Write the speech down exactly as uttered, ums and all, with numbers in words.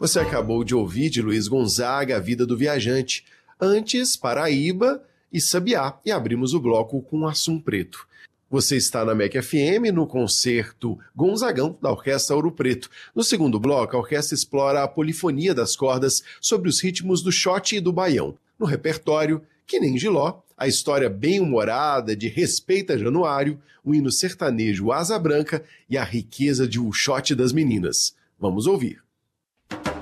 Você acabou de ouvir de Luiz Gonzaga A Vida do Viajante. Antes, Paraíba e Sabiá. E abrimos o bloco com Assum Preto. Você está na M E C F M no concerto Gonzagão, da Orquestra Ouro Preto. No segundo bloco, a orquestra explora a polifonia das cordas sobre os ritmos do xote e do baião. No repertório, Que Nem Giló, a história bem-humorada de Respeita Januário, o hino sertanejo Asa Branca e a riqueza de O Xote das Meninas. Vamos ouvir.